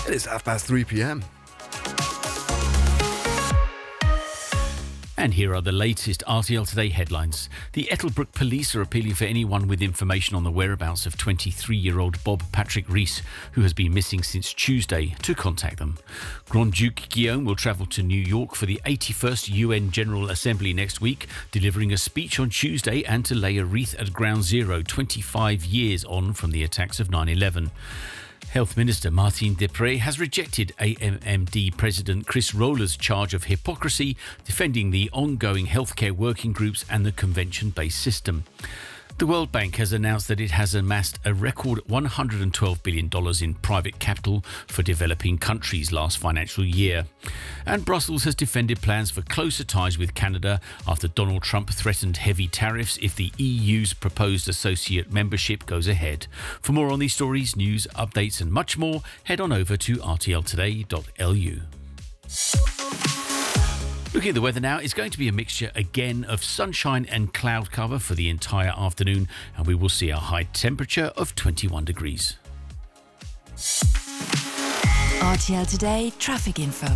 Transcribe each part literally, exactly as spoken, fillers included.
It's half past three p.m. And here are the latest R T L Today headlines. The Ettelbruck police are appealing for anyone with information on the whereabouts of twenty-three-year-old Bob Patrick Rees, who has been missing since Tuesday, to contact them. Grand Duke Guillaume will travel to New York for the eighty-first U N General Assembly next week, delivering a speech on Tuesday and to lay a wreath at Ground Zero, twenty-five years on from the attacks of nine eleven. Health Minister Martine Deprez has rejected A M M D President Chris Roller's charge of hypocrisy, defending the ongoing healthcare working groups and the convention-based system. The World Bank has announced that it has amassed a record one hundred twelve billion dollars in private capital for developing countries last financial year. And Brussels has defended plans for closer ties with Canada after Donald Trump threatened heavy tariffs if the E U's proposed associate membership goes ahead. For more on these stories, news, updates and much more, head on over to r t l today dot l u. Looking at the weather now, it's going to be a mixture again of sunshine and cloud cover for the entire afternoon, and we will see a high temperature of twenty-one degrees. R T L Today traffic info.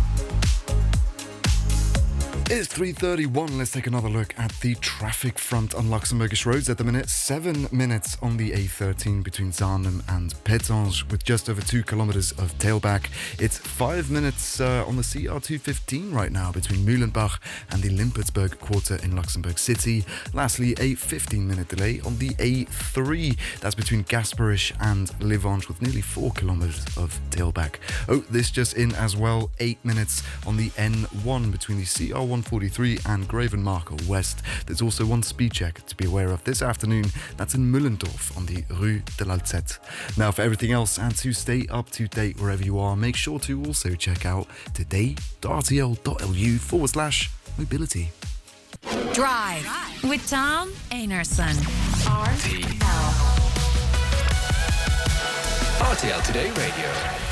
It's three thirty-one. Let's take another look at the traffic front on Luxembourgish roads at the minute. Seven minutes on the A thirteen between Zaandam and Pétange with just over two kilometers of tailback. It's five minutes uh, on the C R two fifteen right now between Mühlenbach and the Limpertsberg quarter in Luxembourg City. Lastly, a fifteen minute delay on the A three. That's between Gasperish and Livange with nearly four kilometers of tailback. Oh, this just in as well. Eight minutes on the N one between the C R one forty-three and Gravenmarkel West. There's also one speed check to be aware of this afternoon. That's in Mullendorf on the Rue de l'Alzette. Now, for everything else and to stay up to date wherever you are, make sure to also check out today dot r t l dot l u forward slash mobility. Drive with Tom Einarson. R T L. R T L Today Radio.